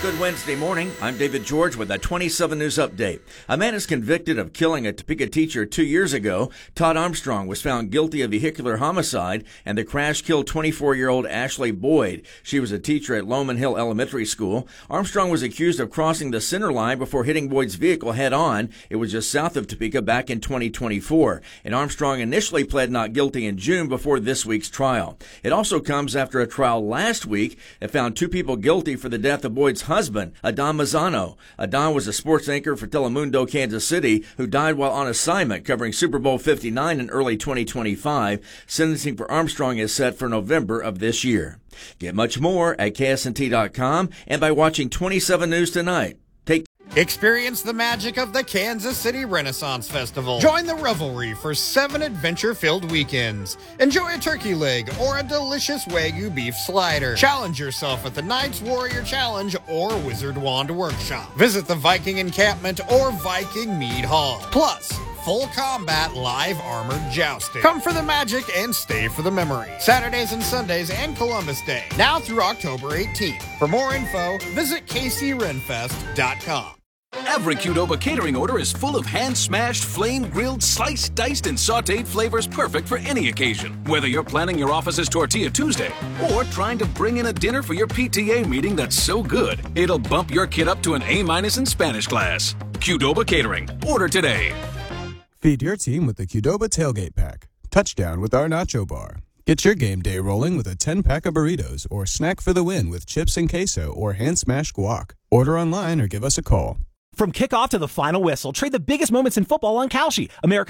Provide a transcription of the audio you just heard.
Good Wednesday morning. I'm David George with a 27 News Update. A man is convicted of killing a Topeka teacher 2 years ago. Todd Armstrong was found guilty of vehicular homicide, and the crash killed 24-year-old Ashley Boyd. She was a teacher at Lowman Hill Elementary School. Armstrong was accused of crossing the center line before hitting Boyd's vehicle head-on. It was just south of Topeka back in 2024. And Armstrong initially pled not guilty in June before this week's trial. It also comes after a trial last week that found two people guilty for the death of Boyd's husband, Adon Mazzano. Adon was a sports anchor for Telemundo Kansas City who died while on assignment covering Super Bowl 59 in early 2025. Sentencing for Armstrong is set for November of this year. Get much more at ksnt.com and by watching 27 News Tonight. Experience the magic of the Kansas City Renaissance Festival. Join the revelry for 7 adventure-filled weekends. Enjoy a turkey leg or a delicious Wagyu beef slider. Challenge yourself at the Knights Warrior Challenge or Wizard Wand Workshop. Visit the Viking Encampment or Viking Mead Hall. Plus, full combat live armored jousting. Come for the magic and stay for the memory. Saturdays and Sundays and Columbus Day. Now through October 18th. For more info, visit kcrenfest.com. Every Qdoba catering order is full of hand-smashed, flame-grilled, sliced, diced, and sautéed flavors perfect for any occasion. Whether you're planning your office's Tortilla Tuesday or trying to bring in a dinner for your PTA meeting that's so good, it'll bump your kid up to an A- in Spanish class. Qdoba Catering. Order today. Feed your team with the Qdoba Tailgate Pack. Touchdown with our Nacho Bar. Get your game day rolling with a 10-pack of burritos or snack for the win with chips and queso or hand-smashed guac. Order online or give us a call. From kickoff to the final whistle, trade the biggest moments in football on Kalshi, America's